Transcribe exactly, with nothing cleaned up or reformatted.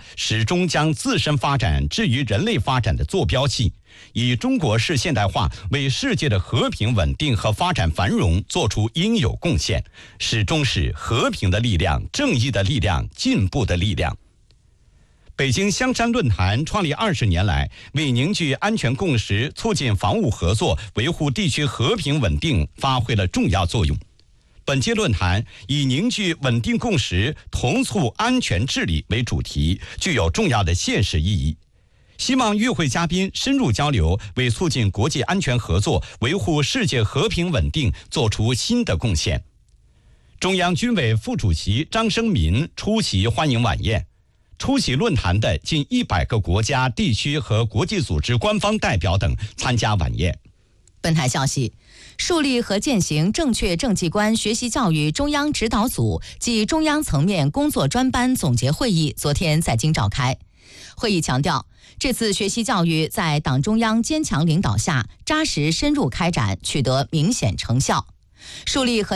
始终将自身发展置于人类发展的坐标系，以中国式现代化为世界的和平稳定和发展繁荣做出应有贡献，始终是和平的力量、正义的力量、进步的力量。北京香山论坛创立二十年来，为凝聚安全共识、促进防务合作、维护地区和平稳定发挥了重要作用。本届论坛以凝聚稳定共识、同促安全治理为主题，具有重要的现实意义。希望与会嘉宾深入交流，为促进国际安全合作、维护世界和平稳定做出新的贡献。中央军委副主席张生民出席欢迎晚宴。出席论坛的近一百个国家、地区和国际组织官方代表等参加晚宴。 本台消息，树立和践行正确政绩观学习教育中央指导组暨中央层面工作专班总结会议昨天在京召开。会议强调，这次学习教育在党中央坚强领导下扎实深入开展，取得明显成效。树立和